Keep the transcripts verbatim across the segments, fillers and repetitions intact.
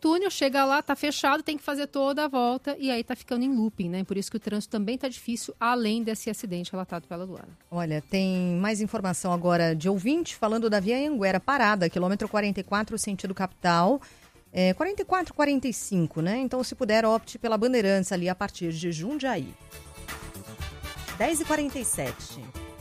túnel, chega lá, tá fechado, tem que fazer toda a volta e aí tá ficando em looping, né? Por isso que o trânsito também tá difícil, além desse acidente relatado pela Luana. Olha, tem mais informação agora de ouvinte, falando da Via Anhanguera parada, quilômetro quarenta e quatro, sentido capital. É, quarenta e quatro, quarenta e cinco, né? Então, se puder, opte pela Bandeirantes ali a partir de Jundiaí. dez e quarenta e sete.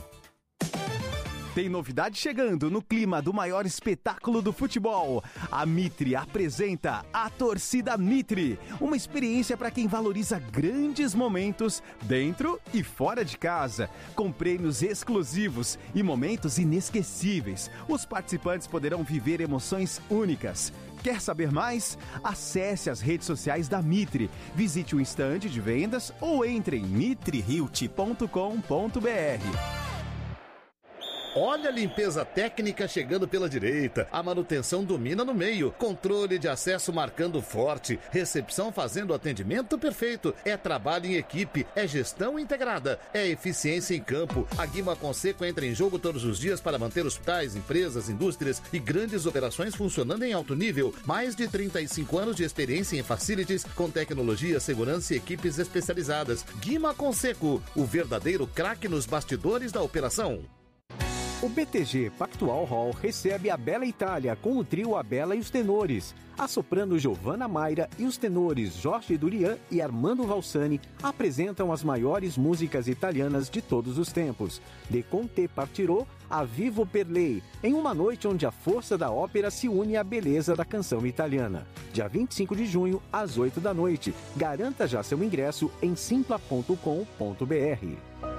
Tem novidade chegando no clima do maior espetáculo do futebol. A Mitre apresenta a Torcida Mitre, uma experiência para quem valoriza grandes momentos dentro e fora de casa, com prêmios exclusivos e momentos inesquecíveis. Os participantes poderão viver emoções únicas. Quer saber mais? Acesse as redes sociais da Mitre, visite o estande de vendas ou entre em mitre realty ponto com ponto b r. Olha a limpeza técnica chegando pela direita, a manutenção domina no meio, controle de acesso marcando forte, recepção fazendo atendimento perfeito, é trabalho em equipe, é gestão integrada, é eficiência em campo. A Guima Conceco entra em jogo todos os dias para manter hospitais, empresas, indústrias e grandes operações funcionando em alto nível. Mais de trinta e cinco anos de experiência em facilities, com tecnologia, segurança e equipes especializadas. Guima Conceco, o verdadeiro craque nos bastidores da operação. O B T G Pactual Hall recebe a Bela Itália com o trio A Bela e os Tenores. A soprano Giovanna Mayra e os tenores Jorge Durian e Armando Valsani apresentam as maiores músicas italianas de todos os tempos. De Conte Partirò a Vivo per Lei, em uma noite onde a força da ópera se une à beleza da canção italiana. Dia vinte e cinco de junho, às oito da noite. Garanta já seu ingresso em simpla ponto com ponto b r.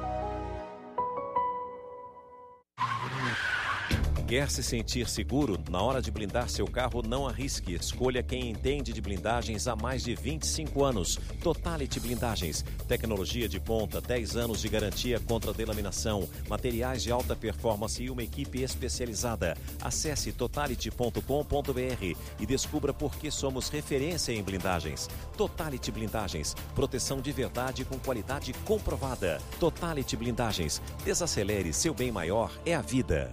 Quer se sentir seguro? Na hora de blindar seu carro, não arrisque. Escolha quem entende de blindagens há mais de vinte e cinco anos. Totality Blindagens. Tecnologia de ponta, dez anos de garantia contra delaminação, materiais de alta performance e uma equipe especializada. Acesse totality ponto com ponto b r e descubra por que somos referência em blindagens. Totality Blindagens. Proteção de verdade com qualidade comprovada. Totality Blindagens. Desacelere, seu bem maior é a vida.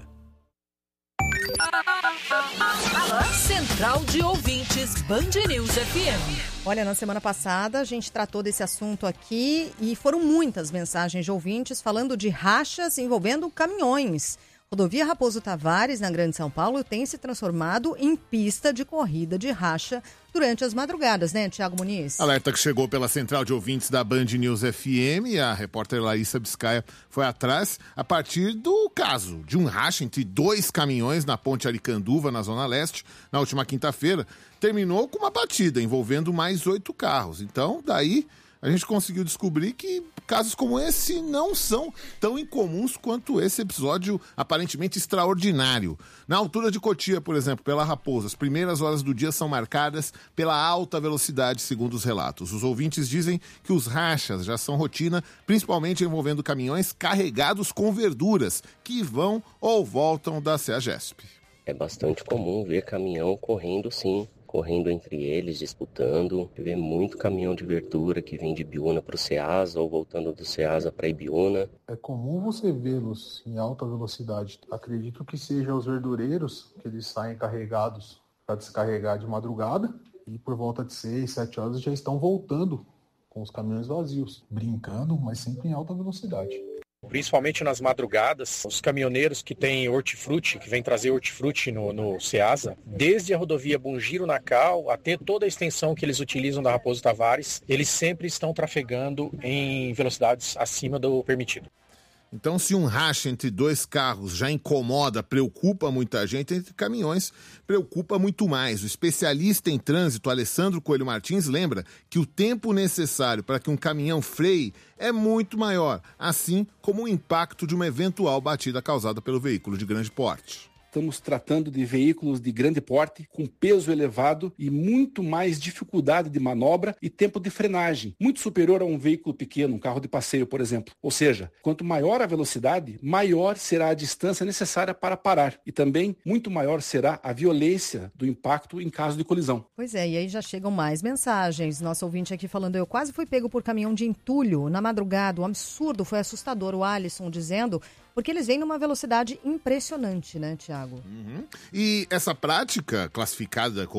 Central de Ouvintes, Band News F M. Olha, na semana passada a gente tratou desse assunto aqui e foram muitas mensagens de ouvintes falando de rachas envolvendo caminhões. Rodovia Raposo Tavares, na Grande São Paulo, tem se transformado em pista de corrida de racha durante as madrugadas, né, Tiago Muniz? Alerta que chegou pela central de ouvintes da Band News F M, a repórter Larissa Biscaia foi atrás a partir do caso de um racha entre dois caminhões na ponte Aricanduva, na Zona Leste, na última quinta-feira. Terminou com uma batida envolvendo mais oito carros. Então, daí a gente conseguiu descobrir que casos como esse não são tão incomuns quanto esse episódio aparentemente extraordinário. Na altura de Cotia, por exemplo, pela Raposa, as primeiras horas do dia são marcadas pela alta velocidade, segundo os relatos. Os ouvintes dizem que os rachas já são rotina, principalmente envolvendo caminhões carregados com verduras, que vão ou voltam da CEAGESP. É bastante comum ver caminhão correndo, sim. Correndo entre eles, disputando. Vê muito caminhão de verdura que vem de Ibiúna para o Ceasa ou voltando do Ceasa para Ibiúna. É comum você vê-los em alta velocidade. Acredito que sejam os verdureiros, que eles saem carregados para descarregar de madrugada e por volta de seis, sete horas já estão voltando com os caminhões vazios, brincando, mas sempre em alta velocidade. Principalmente nas madrugadas, os caminhoneiros que têm hortifruti, que vêm trazer hortifruti no, no Ceasa, desde a rodovia Bungiro-Nacal até toda a extensão que eles utilizam da Raposo Tavares, eles sempre estão trafegando em velocidades acima do permitido. Então, se um racha entre dois carros já incomoda, preocupa muita gente, entre caminhões preocupa muito mais. O especialista em trânsito, Alessandro Coelho Martins, lembra que o tempo necessário para que um caminhão freie é muito maior, assim como o impacto de uma eventual batida causada pelo veículo de grande porte. Estamos tratando de veículos de grande porte, com peso elevado e muito mais dificuldade de manobra e tempo de frenagem, muito superior a um veículo pequeno, um carro de passeio, por exemplo. Ou seja, quanto maior a velocidade, maior será a distância necessária para parar. E também muito maior será a violência do impacto em caso de colisão. Pois é, e aí já chegam mais mensagens. Nosso ouvinte aqui falando, eu quase fui pego por caminhão de entulho na madrugada. Um absurdo, foi assustador. O Alisson dizendo... Porque eles vêm numa velocidade impressionante, né, Tiago? Uhum. E essa prática, classificada como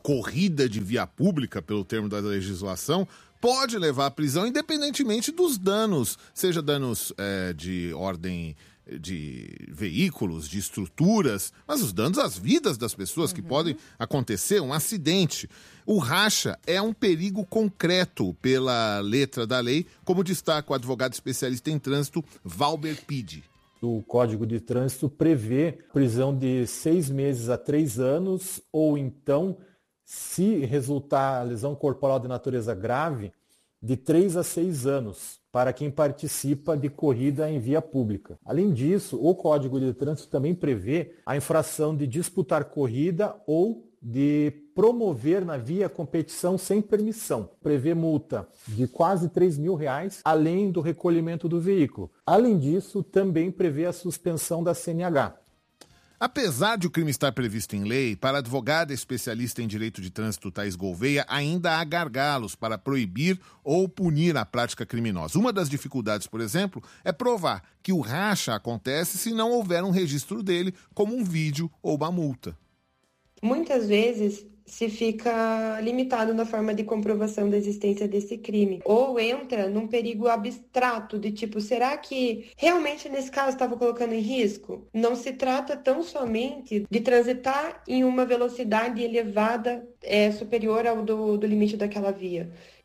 corrida de via pública, pelo termo da legislação, pode levar à prisão independentemente dos danos, seja danos é, de ordem de veículos, de estruturas, mas os danos às vidas das pessoas, uhum. que podem acontecer, um acidente. O racha é um perigo concreto pela letra da lei, como destaca o advogado especialista em trânsito, Valber Pide. O Código de Trânsito prevê prisão de seis meses a três anos, ou então, se resultar lesão corporal de natureza grave, de três a seis anos, para quem participa de corrida em via pública. Além disso, o Código de Trânsito também prevê a infração de disputar corrida ou de promover na via competição sem permissão. Prevê multa de quase três mil reais, além do recolhimento do veículo. Além disso, também prevê a suspensão da C N H. Apesar de o crime estar previsto em lei, para a advogada especialista em direito de trânsito Thaís Gouveia, ainda há gargalos para proibir ou punir a prática criminosa. Uma das dificuldades, por exemplo, é provar que o racha acontece se não houver um registro dele, como um vídeo ou uma multa. Muitas vezes se fica limitado na forma de comprovação da existência desse crime. Ou entra num perigo abstrato de tipo, será que realmente nesse caso estava colocando em risco? Não se trata tão somente de transitar em uma velocidade elevada é, superior ao do, do limite daquela via.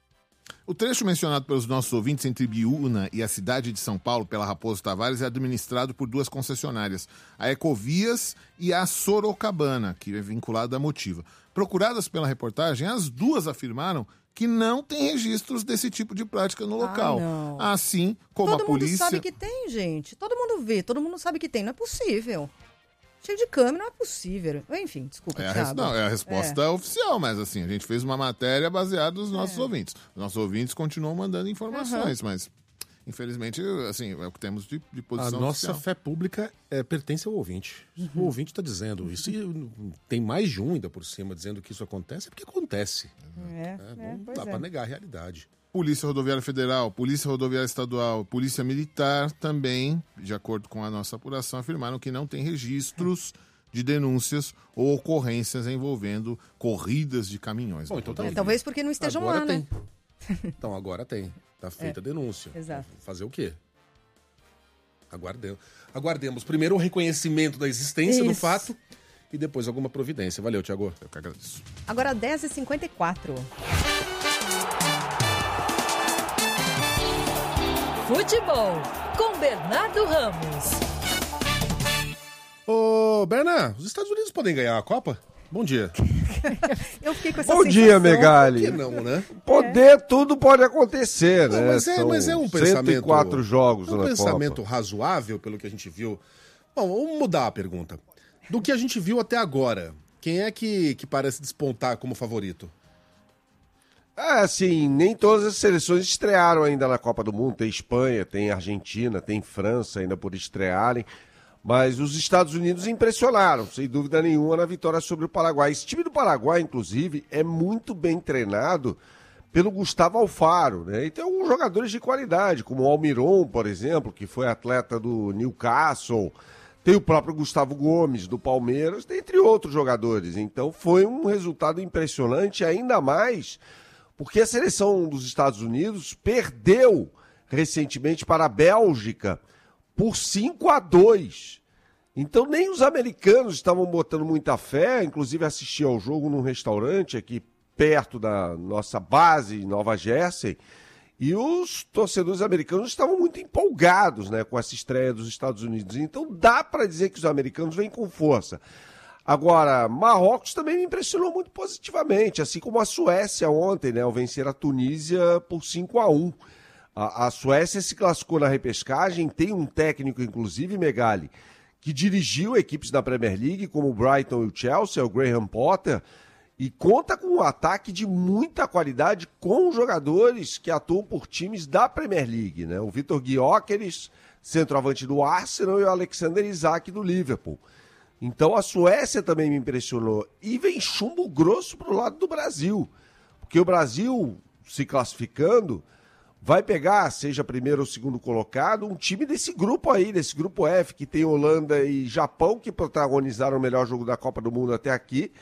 O trecho mencionado pelos nossos ouvintes entre Biúna e a cidade de São Paulo, pela Raposo Tavares, é administrado por duas concessionárias, a Ecovias e a Sorocabana, que é vinculada à Motiva. Procuradas pela reportagem, as duas afirmaram que não tem registros desse tipo de prática no local. Ah, assim como todo a polícia... Todo mundo sabe que tem, gente. Todo mundo vê, todo mundo sabe que tem. Não é possível. Cheio de câmera, não é possível. Enfim, desculpa, é a Thiago. res... Não, é a resposta é. oficial, mas assim, a gente fez uma matéria baseada nos nossos é. ouvintes. Os nossos ouvintes continuam mandando informações, uhum. mas infelizmente, assim, é o que temos de, de posição A nossa oficial. fé pública é, pertence ao ouvinte. Uhum. O ouvinte está dizendo isso, e tem mais de um ainda por cima dizendo que isso acontece, é porque acontece. É, é, é, não dá é. para negar a realidade. Polícia Rodoviária Federal, Polícia Rodoviária Estadual, Polícia Militar também, de acordo com a nossa apuração, afirmaram que não tem registros de denúncias ou ocorrências envolvendo corridas de caminhões. Bom, então tá é, talvez porque não estejam agora lá, tem. né? Então agora tem. Tá feita a é, denúncia. Exato. Fazer o quê? Aguardemos. Aguardemos primeiro o reconhecimento da existência Isso. do fato e depois alguma providência. Valeu, Thiago. Eu que agradeço. Agora dez e cinquenta e quatro. Futebol com Bernardo Ramos. Ô, Berna, os Estados Unidos podem ganhar a Copa? Bom dia. Eu fiquei com essa Bom sensação. dia, Megali. Por que não, né? Poder, é. tudo pode acontecer, não, né? Mas é, mas é um pensamento... cento e quatro jogos um na pensamento Copa. razoável, pelo que a gente viu. Bom, vamos mudar a pergunta. Do que a gente viu até agora, quem é que, que parece despontar como favorito? É, assim, nem todas as seleções estrearam ainda na Copa do Mundo. Tem Espanha, tem Argentina, tem França ainda por estrearem. Mas os Estados Unidos impressionaram, sem dúvida nenhuma, na vitória sobre o Paraguai. Esse time do Paraguai, inclusive, é muito bem treinado pelo Gustavo Alfaro, né? E tem alguns jogadores de qualidade, como o Almiron, por exemplo, que foi atleta do Newcastle. Tem o próprio Gustavo Gomes, do Palmeiras, dentre outros jogadores. Então foi um resultado impressionante, ainda mais porque a seleção dos Estados Unidos perdeu recentemente para a Bélgica por cinco a dois. Então nem os americanos estavam botando muita fé, inclusive assisti ao jogo num restaurante aqui perto da nossa base em Nova Jersey, e os torcedores americanos estavam muito empolgados, né, com essa estreia dos Estados Unidos. Então dá para dizer que os americanos vêm com força. Agora, Marrocos também me impressionou muito positivamente, assim como a Suécia ontem, né, ao vencer a Tunísia por cinco a um. A, a Suécia se classificou na repescagem, tem um técnico, inclusive, Megali, que dirigiu equipes da Premier League, como o Brighton e o Chelsea, o Graham Potter, e conta com um ataque de muita qualidade com jogadores que atuam por times da Premier League, né? O Vitor Gyökeres, centroavante do Arsenal, e o Alexander Isak do Liverpool. Então a Suécia também me impressionou. E vem chumbo grosso pro lado do Brasil, porque o Brasil, se classificando, vai pegar, seja primeiro ou segundo colocado, um time desse grupo aí, desse grupo F, que tem Holanda e Japão, que protagonizaram o melhor jogo da Copa do Mundo até aqui,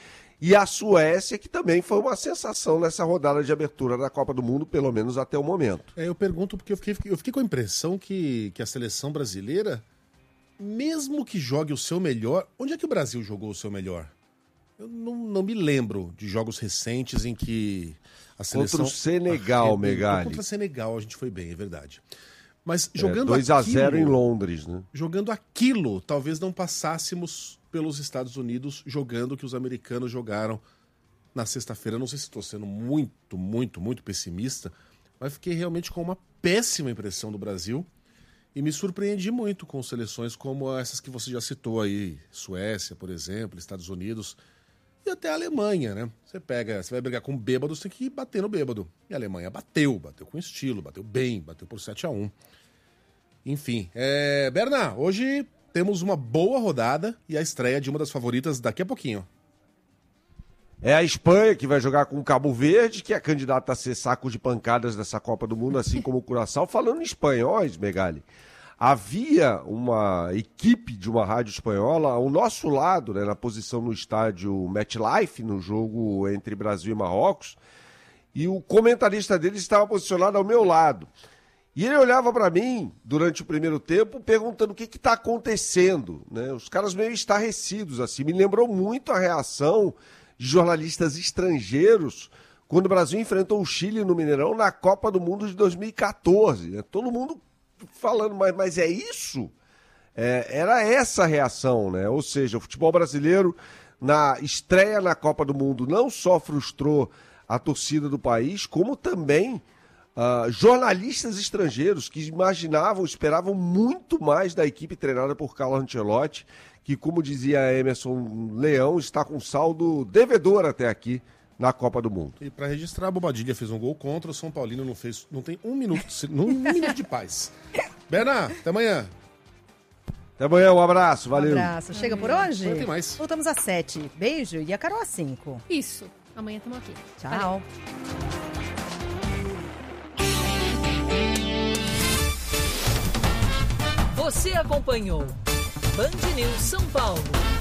e a Suécia, que também foi uma sensação nessa rodada de abertura da Copa do Mundo, pelo menos até o momento. É, eu pergunto porque eu fiquei, eu fiquei com a impressão que, que a seleção brasileira, mesmo que jogue o seu melhor... Onde é que o Brasil jogou o seu melhor? Eu não, não me lembro de jogos recentes em que a seleção... Contra o Senegal, Megali. Contra o Senegal a gente foi bem, é verdade. Mas jogando é, dois a zero aquilo, em Londres, né? Jogando aquilo, talvez não passássemos pelos Estados Unidos jogando o que os americanos jogaram na sexta-feira. Não sei se estou sendo muito, muito, muito pessimista, mas fiquei realmente com uma péssima impressão do Brasil e me surpreendi muito com seleções como essas que você já citou aí, Suécia, por exemplo, Estados Unidos... E até a Alemanha, né? Você pega, você vai brigar com bêbados, tem que bater no bêbado. E a Alemanha bateu, bateu com estilo, bateu bem, bateu por sete a um. Enfim, é... Berna, hoje temos uma boa rodada e a estreia de uma das favoritas daqui a pouquinho. É a Espanha que vai jogar com o Cabo Verde, que é candidata a ser saco de pancadas dessa Copa do Mundo, assim como o Curaçao. Falando em espanhol, Megali, havia uma equipe de uma rádio espanhola ao nosso lado, né, na posição no estádio MetLife, no jogo entre Brasil e Marrocos, e o comentarista deles estava posicionado ao meu lado. E ele olhava para mim, durante o primeiro tempo, perguntando o que está acontecendo. Né? Os caras meio estarrecidos, assim. Me lembrou muito a reação de jornalistas estrangeiros quando o Brasil enfrentou o Chile no Mineirão na Copa do Mundo de dois mil e quatorze. Né? Todo mundo falando, mas, mas é isso? É, era essa a reação, né? Ou seja, o futebol brasileiro, na estreia na Copa do Mundo, não só frustrou a torcida do país, como também uh, jornalistas estrangeiros que imaginavam, esperavam muito mais da equipe treinada por Carlo Ancelotti, que, como dizia Emerson Leão, está com saldo devedor até aqui na Copa do Mundo. E para registrar, a Bobadilha fez um gol contra, o São Paulino não fez, não tem um minuto, um minuto de paz. Berna, até amanhã. Até amanhã, um abraço, valeu. Um abraço. Chega por hoje? Não tem mais. Voltamos às sete. Beijo e a Carol às cinco. Isso. Amanhã estamos aqui. Tchau. Valeu. Você acompanhou Band News São Paulo.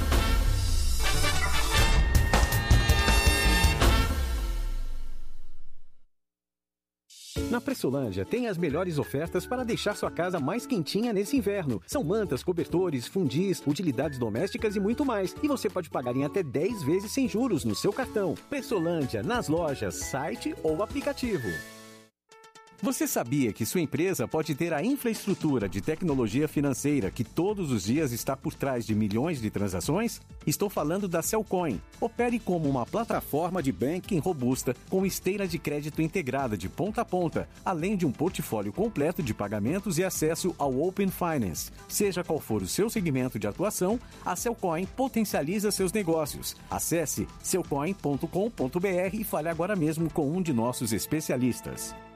Na Pressolândia tem as melhores ofertas para deixar sua casa mais quentinha nesse inverno. São mantas, cobertores, fundis, utilidades domésticas e muito mais. E você pode pagar em até dez vezes sem juros no seu cartão. Pressolândia, nas lojas, site ou aplicativo. Você sabia que sua empresa pode ter a infraestrutura de tecnologia financeira que todos os dias está por trás de milhões de transações? Estou falando da Cellcoin. Opere como uma plataforma de banking robusta com esteira de crédito integrada de ponta a ponta, além de um portfólio completo de pagamentos e acesso ao Open Finance. Seja qual for o seu segmento de atuação, a Cellcoin potencializa seus negócios. Acesse cellcoin ponto com ponto br e fale agora mesmo com um de nossos especialistas.